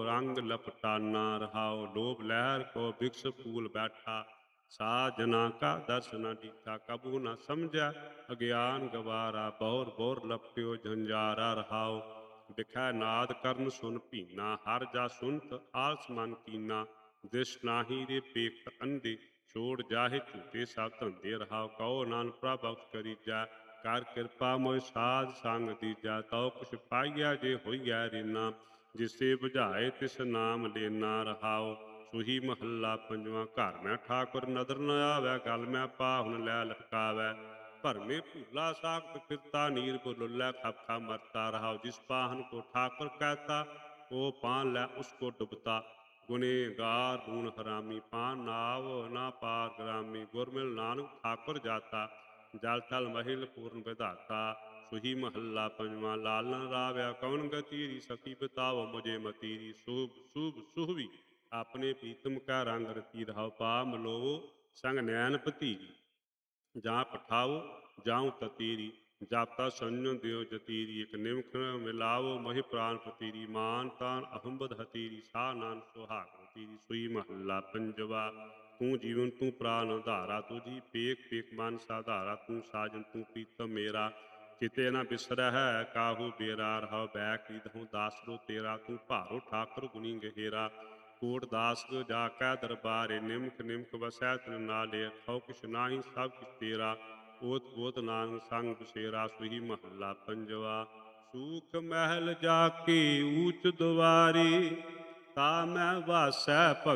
रंग लपटाना। रहाओ लोभ लहर को भिक्ष फूल बैठा, साजना का दर्श न डीठा। कबू न समझा अज्ञान गवारा, बहुर बहुर लपट्यो झंझारा। रहाओ दिखै नाद कर्ण सुन पीना, हर जा सुनत आलस मन कीना। दृश नाही रे पेख अंधे, छोड़ जाहे झूठे सब धंधे। रहाओ कहो नानक प्रभ बख्श करी जा, कर किरपा मोहि साध संग दीजा। तौ कुछ पाइया जे होइया रेना, जिसे बुझाए तिस नाम लेना। रहाओ सुही महला पंजवा, घर में ठाकुर नदर न आवे, गल में पाहुन लै लटकावै। भरमे भूला साखत फिरता, नीर बुलुल्लै खप खप मरता। रहाओ जिस पाहन को ठाकुर कहता, वो पान लै उसको डुबता। गुनेगार रूण हरामी, पान नाव ना पार ग्रामी। गुरमिल नानक ठाकुर जाता, जल थल महिल पूर्ण विधाता। सुही महला पंजवा, लालन राव्या कौन गतीरी। सखी बताओ मुझे मतीरी, शुभ शुभ सुहवी अपने प्रीतम का रंग रती। रहाओ पा मलोवो संग नैन भतीरी, जहाँ पठाओ जाऊं ततीरी। जाता संजो देव जतीरी, एक निमख मिलाओ महि प्राण पतीरी। मान तान अहम्बद हतीरी, सा नान सुहाग हतीरी। सुई महला पंजवा, तू जीवन तू प्राण धारा, तुझी पेक पेक मन साधारा। तू साजन तू प्रीतम मेरा, चिते न बिसर है काहू बेरा। रहाओ बैक रिदहूँ दासरो तेरा, तू भारो ठाकुर गुनी गहेरा। कोट दास जाकै दरबारे, निमख निमख वसै तिन नाले। खौ किछ नाही सब किछ तेरा, ओत ओत नानक संग बसेरा। सुही महला पंजवा, सूख महल जाके ऊंच दुआरी, ता मैं वासै भगत